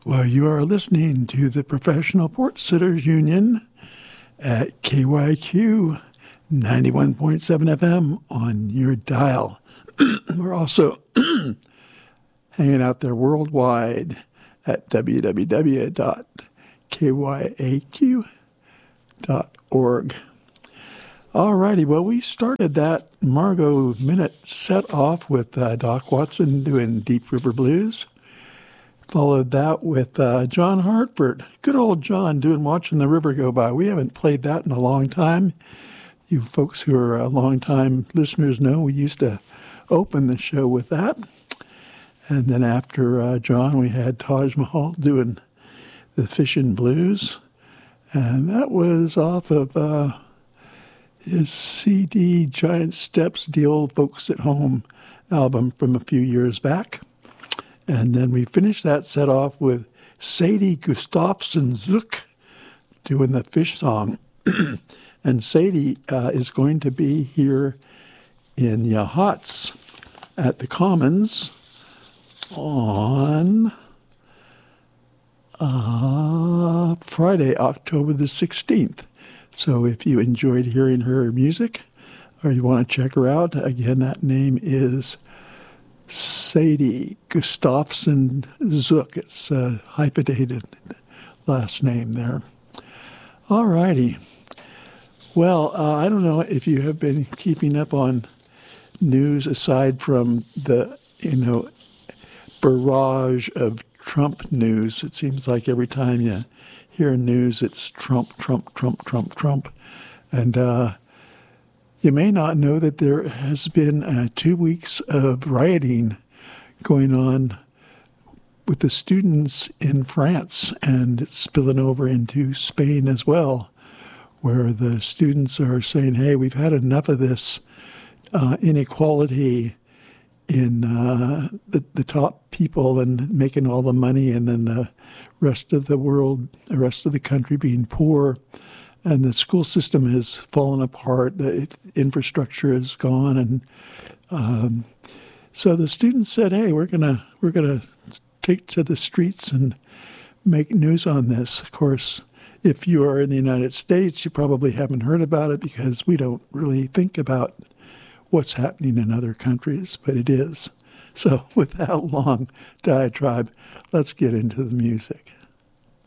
Well, you are listening to the Professional Port Sitters Union at KYQ 91.7 FM on your dial. We're also hanging out there worldwide at www.kyaq.org. All righty, well, we started that Margot Minute set off with Doc Watson doing Deep River Blues. Followed that with John Hartford. Good old John doing Watching the River Go By. We haven't played that in a long time. You folks who are long-time listeners know we used to open the show with that. And then after John, we had Taj Mahal doing the Fishin' Blues. And that was off of his CD Giant Steps, The Old Folks at Home album from a few years back. And then we finished that set off with Sadie Gustafson Zook doing the Fish Song. And Sadie is going to be here in Yachats at the Commons on Friday, October the 16th. So if you enjoyed hearing her music or you want to check her out, again, that name is Sadie Gustafson Zook. It's a hyphenated last name there. All righty. Well, I don't know if you have been keeping up on news aside from the, barrage of Trump news. It seems like every time you hear news, it's Trump, Trump, Trump, Trump, Trump. And you may not know that there has been 2 weeks of rioting going on with the students in France, and it's spilling over into Spain as well, where the students are saying, hey, we've had enough of this inequality in the top people and making all the money, and then the rest of the world, the rest of the country being poor. And the school system has fallen apart. The infrastructure is gone, and so the students said, "Hey, we're gonna take to the streets and make news on this." Of course, if you are in the United States, you probably haven't heard about it because we don't really think about what's happening in other countries, but it is. So, with that long diatribe, let's get into the music.